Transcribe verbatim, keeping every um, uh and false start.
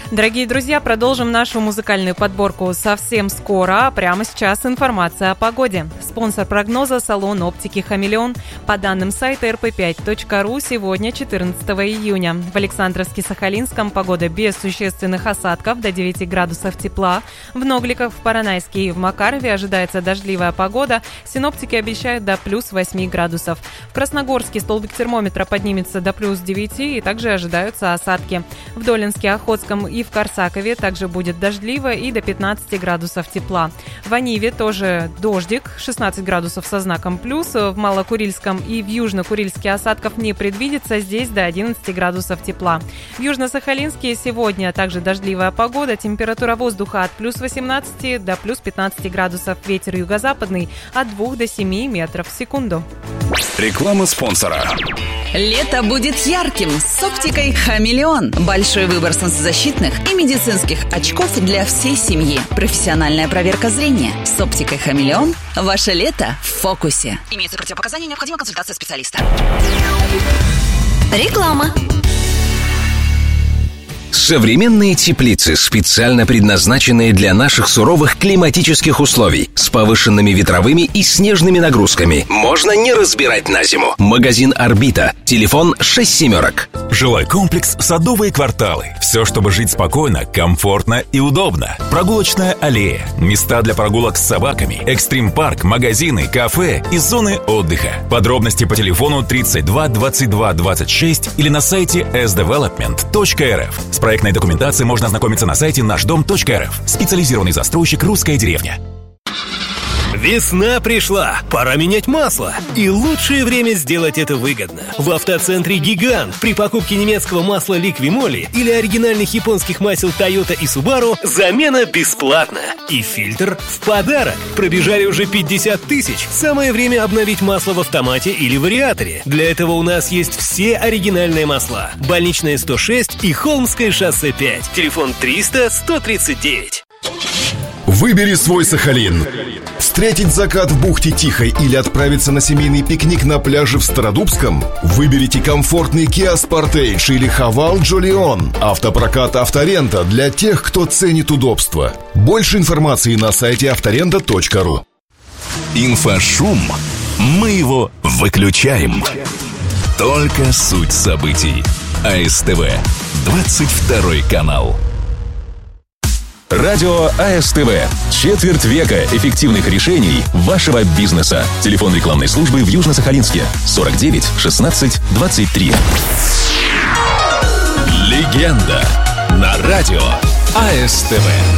Дорогие друзья, продолжим нашу музыкальную подборку совсем скоро. А прямо сейчас информация о погоде. Спонсор прогноза — салон оптики «Хамелеон». По данным сайта эр пэ пять точка ру, сегодня, четырнадцатого июня. В Александровске-Сахалинском погода без существенных осадков, до девяти градусов тепла. В Ногликах, в Поронайске и в Макарове ожидается дождливая погода. Синоптики обещают до плюс восьми градусов. В Красногорске столбик термометра поднимется до плюс девяти, и также ожидаются осадки. В Долинске, Охотском и в Корсакове также будет дождливо и до пятнадцати градусов тепла. В Аниве тоже дождик, шестнадцать градусов со знаком плюс. В Малокурильском и в Южно-Курильске осадков не предвидится, здесь до одиннадцати градусов тепла. В Южно-Сахалинске сегодня также дождливая погода, температура воздуха от плюс восемнадцати до плюс пятнадцати градусов, ветер юго-западный от двух до семи метров в секунду. Реклама спонсора. Лето будет ярким с оптикой «Хамелеон». Большой выбор солнцезащитных и медицинских очков для всей семьи. Профессиональная проверка зрения. С оптикой «Хамелеон» ваше лето в фокусе. Имеются противопоказания, необходима консультация специалиста. Реклама. Современные теплицы, специально предназначенные для наших суровых климатических условий, с повышенными ветровыми и снежными нагрузками. Можно не разбирать на зиму. Магазин «Орбита». Телефон шесть семерок. Жилой комплекс «Садовые кварталы». Все, чтобы жить спокойно, комфортно и удобно. Прогулочная аллея, места для прогулок с собаками, экстрим-парк, магазины, кафе и зоны отдыха. Подробности по телефону тридцать два двадцать два двадцать шесть или на сайте эс девелопмент точка эр эф. С проектной документацией можно ознакомиться на сайте наш дом точка эр эф. Специализированный застройщик «Русская деревня». Весна пришла, пора менять масло. И лучшее время сделать это выгодно. В автоцентре «Гигант» при покупке немецкого масла «Ликвимоли» или оригинальных японских масел «Тойота» и «Субару» замена бесплатна. И фильтр в подарок. Пробежали уже пятьдесят тысяч. Самое время обновить масло в автомате или вариаторе. Для этого у нас есть все оригинальные масла. Больничная сто шесть и Холмское шоссе пять. Телефон триста сто тридцать девять. Выбери свой Сахалин. Встретить закат в бухте Тихой или отправиться на семейный пикник на пляже в Стародубском? Выберите комфортный Kia Sportage или Haval Jolion. Автопрокат «Авторента» для тех, кто ценит удобство. Больше информации на сайте авторента точка ру. Инфошум. Мы его выключаем. Только суть событий. а эс тэ вэ. двадцать второй канал. Радио а эс тэ вэ. Четверть века эффективных решений вашего бизнеса. Телефон рекламной службы в Южно-Сахалинске. сорок девять шестнадцать двадцать три. Легенда на радио а эс тэ вэ.